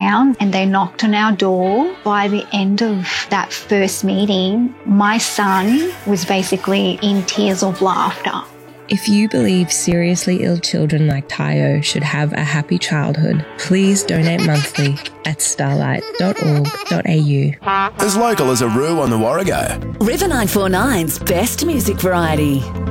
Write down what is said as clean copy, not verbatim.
town and they knocked on our door. By the end of that first meeting, my son was basically in tears of laughter. If you believe seriously ill children like Tayo should have a happy childhood, please donate monthly at starlight.org.au. As local as Aru on the Warrego. River 949's best music variety.